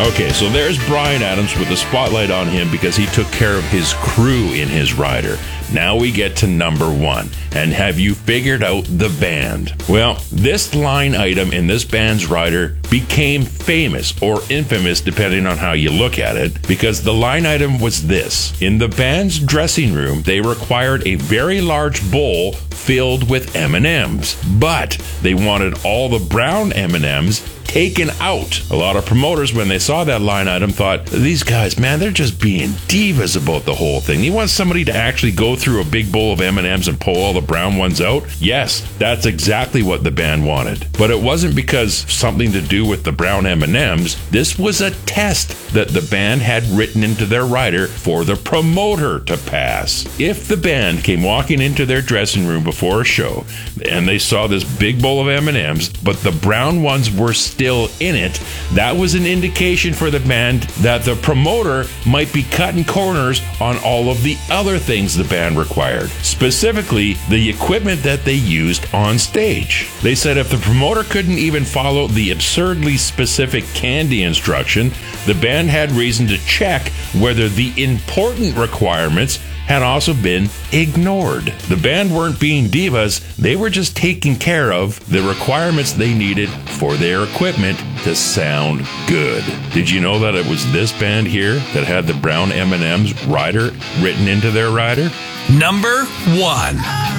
Okay, so there's Bryan Adams with the spotlight on him because he took care of his crew in his rider. Now we get to number 1. And have you figured out the band? Well, this line item in this band's rider became famous or infamous depending on how you look at it, because the line item was this. In the band's dressing room, they required a very large bowl filled with M&Ms, but they wanted all the brown M&Ms taken out. A lot of promoters, when they saw that line item, thought, these guys, man, they're just being divas about the whole thing. You want somebody to actually go through a big bowl of M&Ms and pull all the brown ones out? Yes, that's exactly what the band wanted. But it wasn't because something to do with the brown M&Ms. This was a test that the band had written into their rider for the promoter to pass. If the band came walking into their dressing room before a show and they saw this big bowl of M&Ms, but the brown ones were still in it, that was an indication for the band that the promoter might be cutting corners on all of the other things the band required, specifically the equipment that they used on stage. They said if the promoter couldn't even follow the absurdly specific candy instruction, the band had reason to check whether the important requirements had also been ignored. The band weren't being divas, they were just taking care of the requirements they needed for their equipment to sound good. Did you know that it was this band here that had the brown M&M's rider written into their rider? Number 1.